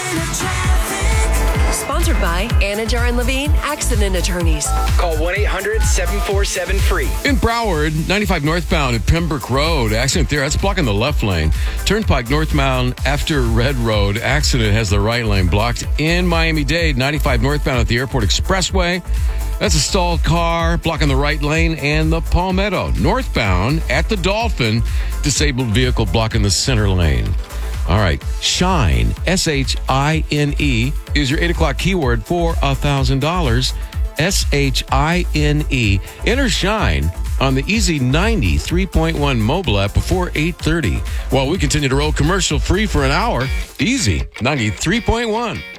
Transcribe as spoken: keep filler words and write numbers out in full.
Sponsored by Anajar and Levine Accident Attorneys. Call one eight hundred seven four seven free. In Broward, ninety-five northbound at Pembroke Road. Accident there. That's blocking the left lane. Turnpike northbound after Red Road. Accident has the right lane blocked. In Miami-Dade, ninety-five northbound at the Airport Expressway. That's a stalled car blocking the right lane and the Palmetto. Northbound at the Dolphin. Disabled vehicle blocking the center lane. All right. Shine, S H I N E, is your eight o'clock keyword for one thousand dollars. S H I N E. Enter Shine on the Easy ninety-three point one mobile app before eight thirty. While we continue to roll commercial free for an hour, Easy ninety-three point one.